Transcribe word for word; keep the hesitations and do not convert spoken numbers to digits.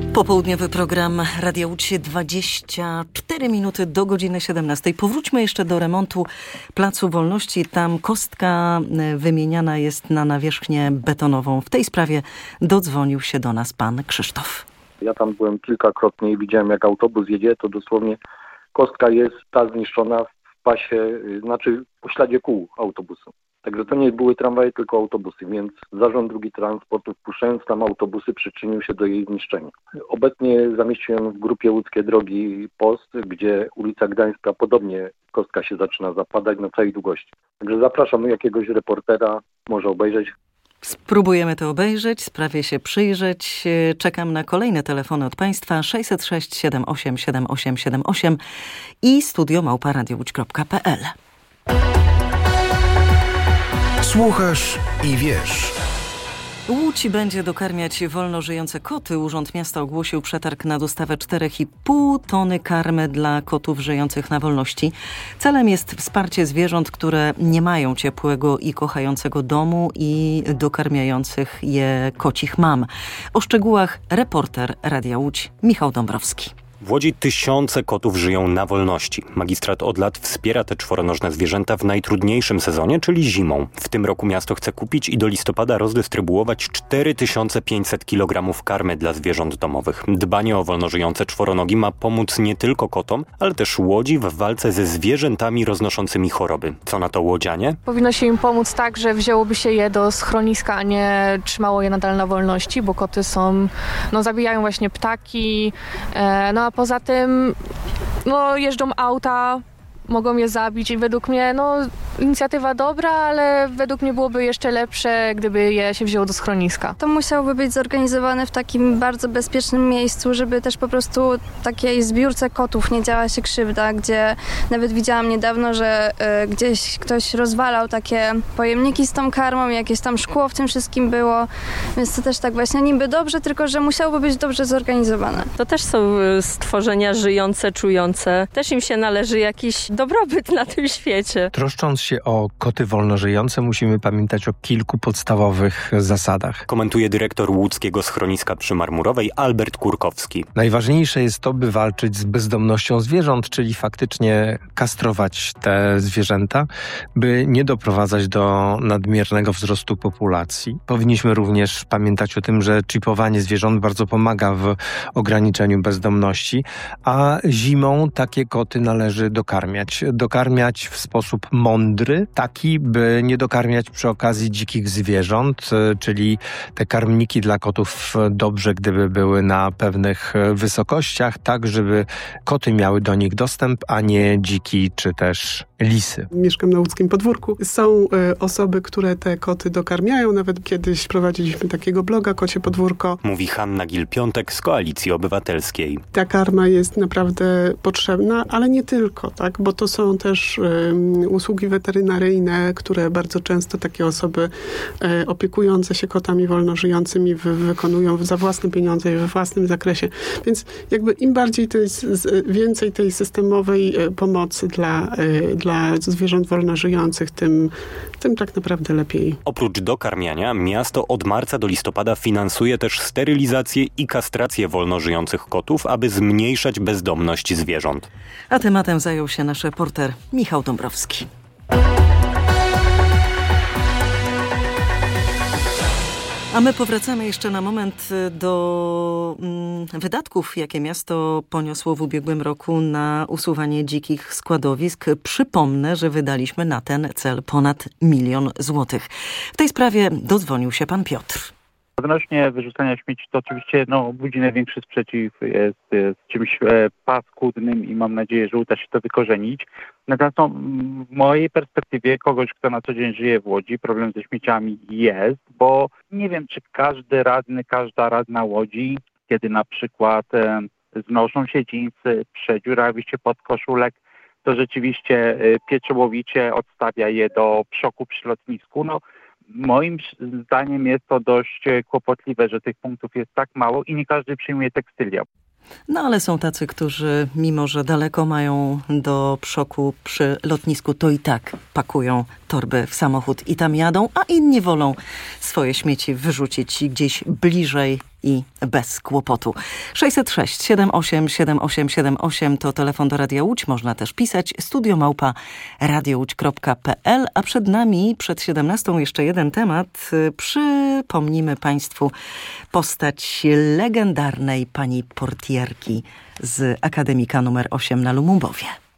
Popołudniowy program Radia Łódź, dwadzieścia cztery minuty do godziny siedemnastej. Powróćmy jeszcze do remontu Placu Wolności. Tam kostka wymieniana jest na nawierzchnię betonową. W tej sprawie dodzwonił się do nas pan Krzysztof. Ja tam byłem kilkakrotnie i widziałem, jak autobus jedzie, to dosłownie kostka jest ta zniszczona w pasie, znaczy w śladzie kół autobusu. Także to nie były tramwaje, tylko autobusy, więc Zarząd Dróg Transportu, wpuszczając tam autobusy, przyczynił się do jej zniszczenia. Obecnie zamieściłem w grupie Łódzkie Drogi post, gdzie ulica Gdańska podobnie kostka się zaczyna zapadać na całej długości. Także zapraszam jakiegoś reportera, może obejrzeć. Spróbujemy to obejrzeć, sprawie się przyjrzeć. Czekam na kolejne telefony od Państwa. sześćset sześć siedem osiem siedem osiem siedem osiem i studio małpa radio łódź kropka pe el. Słuchasz i wiesz. Łódź będzie dokarmiać wolno żyjące koty. Urząd Miasta ogłosił przetarg na dostawę cztery i pół tony karmy dla kotów żyjących na wolności. Celem jest wsparcie zwierząt, które nie mają ciepłego i kochającego domu i dokarmiających je kocich mam. O szczegółach reporter Radia Łódź Michał Dąbrowski. W Łodzi tysiące kotów żyją na wolności. Magistrat od lat wspiera te czworonożne zwierzęta w najtrudniejszym sezonie, czyli zimą. W tym roku miasto chce kupić i do listopada rozdystrybuować cztery tysiące pięćset kilogramów karmy dla zwierząt domowych. Dbanie o wolno żyjące czworonogi ma pomóc nie tylko kotom, ale też Łodzi w walce ze zwierzętami roznoszącymi choroby. Co na to łodzianie? Powinno się im pomóc tak, że wzięłoby się je do schroniska, a nie trzymało je nadal na wolności, bo koty są, no zabijają właśnie ptaki, e, no a poza tym no, jeżdżą auta, mogą je zabić i według mnie no, inicjatywa dobra, ale według mnie byłoby jeszcze lepsze, gdyby je się wzięło do schroniska. To musiałoby być zorganizowane w takim bardzo bezpiecznym miejscu, żeby też po prostu takiej zbiórce kotów nie działa się krzywda, gdzie nawet widziałam niedawno, że y, gdzieś ktoś rozwalał takie pojemniki z tą karmą, jakieś tam szkło w tym wszystkim było, więc to też tak właśnie niby dobrze, tylko że musiałoby być dobrze zorganizowane. To też są stworzenia żyjące, czujące. Też im się należy jakiś dobrobyt na tym świecie. Troszcząc się o koty wolnożyjące, musimy pamiętać o kilku podstawowych zasadach. Komentuje dyrektor łódzkiego schroniska przy Marmurowej Albert Kurkowski. Najważniejsze jest to, by walczyć z bezdomnością zwierząt, czyli faktycznie kastrować te zwierzęta, by nie doprowadzać do nadmiernego wzrostu populacji. Powinniśmy również pamiętać o tym, że czipowanie zwierząt bardzo pomaga w ograniczeniu bezdomności, a zimą takie koty należy dokarmiać. Dokarmiać w sposób mądry, taki, by nie dokarmiać przy okazji dzikich zwierząt, czyli te karmniki dla kotów dobrze, gdyby były na pewnych wysokościach, tak, żeby koty miały do nich dostęp, a nie dziki czy też lisy. Mieszkam na łódzkim podwórku. Są y, osoby, które te koty dokarmiają. Nawet kiedyś prowadziliśmy takiego bloga Kocie Podwórko. Mówi Hanna Gil-Piątek z Koalicji Obywatelskiej. Ta karma jest naprawdę potrzebna, ale nie tylko, tak? Bo to są też y, usługi weterynaryjne, które bardzo często takie osoby y, opiekujące się kotami wolnożyjącymi wy, wykonują za własne pieniądze i we własnym zakresie. Więc jakby im bardziej tej, z, więcej tej systemowej y, pomocy dla, y, dla dla zwierząt wolnożyjących, tym, tym tak naprawdę lepiej. Oprócz dokarmiania, miasto od marca do listopada finansuje też sterylizację i kastrację wolnożyjących kotów, aby zmniejszać bezdomność zwierząt. A tematem zajął się nasz reporter Michał Dąbrowski. A my powracamy jeszcze na moment do mm, wydatków, jakie miasto poniosło w ubiegłym roku na usuwanie dzikich składowisk. Przypomnę, że wydaliśmy na ten cel ponad milion złotych. W tej sprawie dodzwonił się pan Piotr. Odnośnie wyrzucania śmieci, to oczywiście no, budzi największy sprzeciw, jest, jest czymś e, paskudnym i mam nadzieję, że uda się to wykorzenić. Natomiast no, w mojej perspektywie kogoś, kto na co dzień żyje w Łodzi, problem ze śmieciami jest, bo nie wiem, czy każdy radny, każda radna Łodzi, kiedy na przykład e, znoszą się dżinsy, przedziurawi się pod koszulek, to rzeczywiście e, pieczołowicie odstawia je do przoku przy lotnisku. No, moim zdaniem jest to dość kłopotliwe, że tych punktów jest tak mało i nie każdy przyjmuje tekstylia. No ale są tacy, którzy mimo, że daleko mają do przoku przy lotnisku, to i tak pakują torby w samochód i tam jadą, a inni wolą swoje śmieci wyrzucić gdzieś bliżej i bez kłopotu. sześćset sześć siedem osiem siedem osiem siedem osiem to telefon do Radia Łódź. Można też pisać studio małpa radiołódź kropka p l. A przed nami, przed siedemnastą jeszcze jeden temat. Przypomnimy Państwu postać legendarnej pani portierki z Akademika numer osiem na Lumumbowie.